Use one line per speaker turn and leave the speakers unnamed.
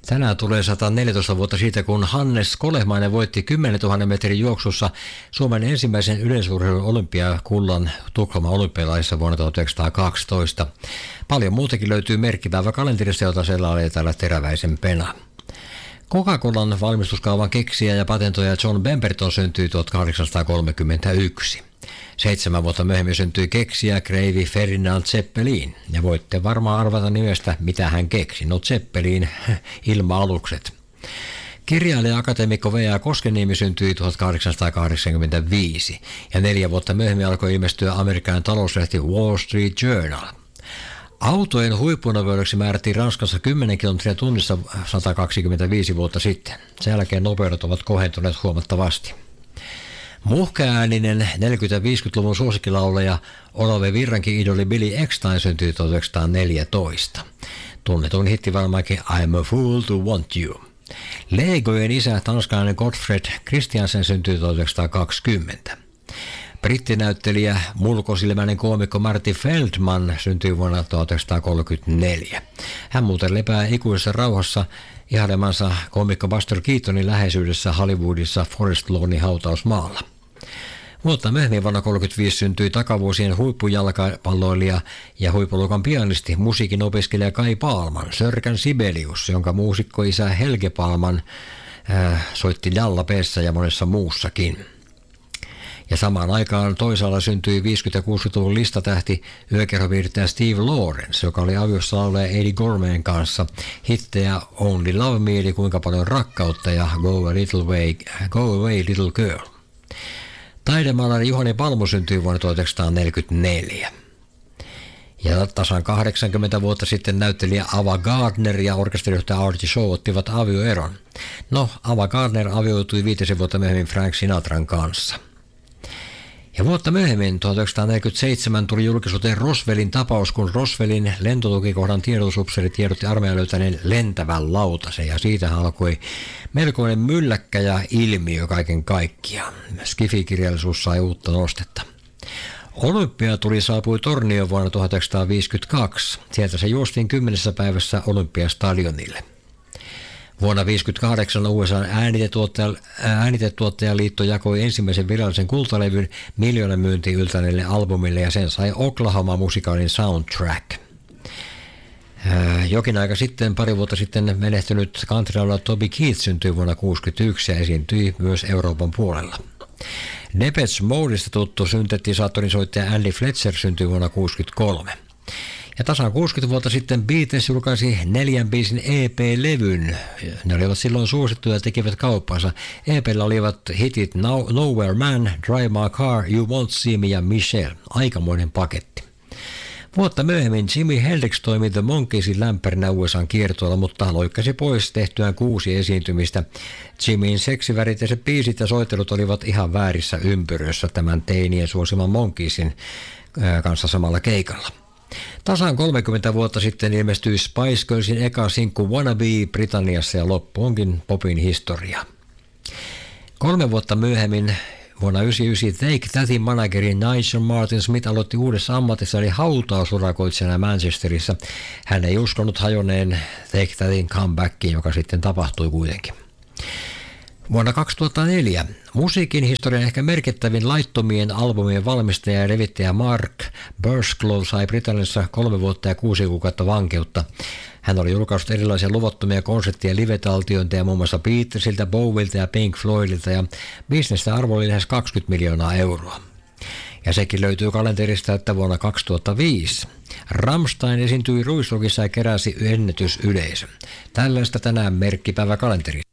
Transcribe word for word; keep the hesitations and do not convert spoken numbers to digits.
Tänään tulee sata neljätoista vuotta siitä, kun Hannes Kolehmainen voitti kymmenentuhannen metrin juoksussa Suomen ensimmäisen yleisurheilun olympiakullan Tukholman olympialaisissa vuonna tuhatyhdeksänsataakaksitoista. Paljon muutakin löytyy merkkipäivä kalenterista, jota selailee täällä Teräväisen Pena. Coca-Colan valmistuskaavan keksijä ja patentoija John Pemberton syntyi tuhatkahdeksansataakolmekymmentäyksi. Seitsemän vuotta myöhemmin syntyi keksijä kreivi Ferdinand Zeppelin, ja voitte varmaan arvata nimestä, mitä hän keksi. No Zeppelin, ilma-alukset. Kirjailija akateemikko V A Koskeniemi syntyi tuhatkahdeksansataakahdeksankymmentäviisi, ja neljä vuotta myöhemmin alkoi ilmestyä Amerikan talouslehti Wall Street Journal. Autojen huippunopeudeksi määrättiin Ranskassa kymmenen kilometriä tunnissa sata kaksikymmentäviisi vuotta sitten. Sen jälkeen nopeudet ovat kohentuneet huomattavasti. Muhkeääninen neljäkymmentä-viisikymmentäluvun suosikkilauleja Olave Virrankin idoli Billy Eckstine syntyi tuhatyhdeksänsataaneljätoista. Tunnetun hittivalmaikin I'm a fool to want you. Legojen isä tanskalainen Gottfried Christiansen syntyi tuhatyhdeksänsataakaksikymmentä. Brittinäyttelijä mulkosilmäinen koomikko Marty Feldman syntyi vuonna tuhatyhdeksänsataakolmekymmentäneljä. Hän muuten lepää ikuisessa rauhassa ihailemansa koomikko Buster Keatonin läheisyydessä Hollywoodissa Forest Lawnin hautausmaalla. Vuotta myöhemmin vuonna tuhatyhdeksänsataakolmekymmentäviisi syntyi takavuosien huippujalkapalloilija ja huippuluokan pianisti, musiikin opiskelija Kai Palman, Sörkän Sibelius, jonka muusikkoisä Helge Palman äh, soitti Jalla-Peessä ja monessa muussakin. Ja samaan aikaan toisaalla syntyi viisikymmentä- ja kuusikymmentäluvun listatähti yökerhoviihdyttäjä Steve Lawrence, joka oli aviossa laulaja Eddie Gormeen kanssa. Hittejä Only Love Me, eli Kuinka paljon rakkautta, ja Go, a little way, Go Away Little Girl. Taidemaalari Juhani Palmu syntyi vuonna tuhatyhdeksänsataaneljäkymmentäneljä. Ja tasan kahdeksankymmentä vuotta sitten näyttelijä Ava Gardner ja orkesterijohtaja Artie Shaw ottivat avioeron. No, Ava Gardner avioitui viitisen vuotta myöhemmin Frank Sinatran kanssa. Ja vuotta myöhemmin, tuhatyhdeksänsataaneljäkymmentäseitsemän, tuli julkisuuteen Roswellin tapaus, kun Roswellin lentotukikohdan tiedotusupseeri tiedotti armeijan löytäneen lentävän lautasen, ja siitä alkoi melkoinen mylläkkä ja ilmiö kaiken kaikkiaan. Skifi-kirjallisuus sai uutta nostetta. Olympiatuli saapui Tornioon vuonna tuhatyhdeksänsataaviisikymmentäkaksi. Sieltä se juostiin kymmenessä päivässä Olympiastadionille. Vuonna tuhatyhdeksänsataaviisikymmentäkahdeksan U S A äänitettuottajaliitto jakoi ensimmäisen virallisen kultalevyn miljoonan myyntiin yltäneelle albumille, ja sen sai Oklahoma-musikaalin soundtrack. Jokin aika sitten, pari vuotta sitten menehtynyt countrylaulaja Toby Keith syntyi vuonna tuhatyhdeksänsataakuusikymmentäyksi ja esiintyi myös Euroopan puolella. Depeche Modeista tuttu synteettisaattorin soittaja Andy Fletcher syntyi vuonna tuhatyhdeksänsataakuusikymmentäkolme. Ja tasan kuusikymmentä vuotta sitten Beatles julkaisi neljän biisin E P-levyn. Ne olivat silloin suosittuja ja tekivät kauppansa. E P:llä olivat hitit Nowhere Man, Drive My Car, You Won't See Me ja Michelle. Aikamoinen paketti. Vuotta myöhemmin Jimi Hendrix toimi The Monkeysin lämpärinä U S A:n kiertueella, mutta loikkasi pois tehtyään kuusi esiintymistä. Jimin seksiväriteiset biisit ja soittelut olivat ihan väärissä ympyröissä tämän teinien suosiman Monkeysin kanssa samalla keikalla. Tasan kolmekymmentä vuotta sitten ilmestyi Spice Girlsin eka sinkku Wannabe Britanniassa, ja loppu onkin popin historia. Kolme vuotta myöhemmin vuonna tuhatyhdeksänsataayhdeksänkymmentäyhdeksän Take Thatin manageri Nigel Martin Smith aloitti uudessa ammatissa eli hautausurakoitsijana Manchesterissa. Hän ei uskonut hajonneen Take Thatin comebackiin, joka sitten tapahtui kuitenkin. Vuonna kaksituhattaneljä musiikin historian ehkä merkittävin laittomien albumien valmistaja ja levittäjä Mark Bursklow sai Britanniassa kolme vuotta ja kuusi kuukautta vankeutta. Hän oli julkaissut erilaisia luvattomia konsertti- ja live-taltiointeja muun muassa Beatlesilta, Bowilta ja Pink Floydilta, ja bisnestä arvo oli lähes kaksikymmentä miljoonaa euroa. Ja sekin löytyy kalenterista, että vuonna kaksituhattaviisi Rammstein esiintyi Ruisrockissa ja keräsi ennätysyleisö. Tällaista tänään merkkipäivä kalenterissa.